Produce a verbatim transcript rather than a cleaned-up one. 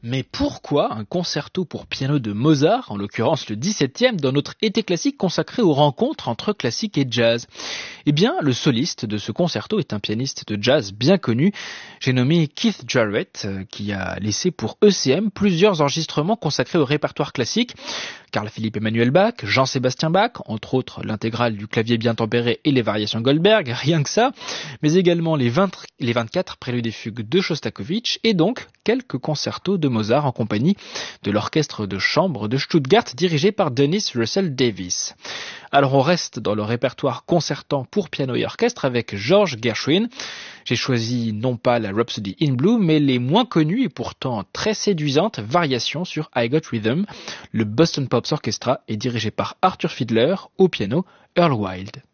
Mais pourquoi un concerto pour piano de Mozart, en l'occurrence le dix-septième, dans notre été classique consacré aux rencontres entre classique et jazz? Eh bien, le soliste de ce concerto est un pianiste de jazz bien connu, j'ai nommé Keith Jarrett, qui a laissé pour E C M plusieurs enregistrements consacrés au répertoire classique. Carl-Philippe Emmanuel Bach, Jean-Sébastien Bach, entre autres l'intégrale du clavier bien tempéré et les variations Goldberg, rien que ça, mais également les, vingt, les vingt-quatre préludes et fugues de Shostakovich et donc quelques concertos de Mozart en compagnie de l'orchestre de chambre de Stuttgart dirigé par Dennis Russell Davies. Alors on reste dans le répertoire concertant pour piano et orchestre avec George Gershwin. J'ai choisi non pas la Rhapsody in Blue, mais les moins connues et pourtant très séduisantes variations sur I Got Rhythm. Le Boston Pops Orchestra est dirigé par Arthur Fiedler, au piano Earl Wild.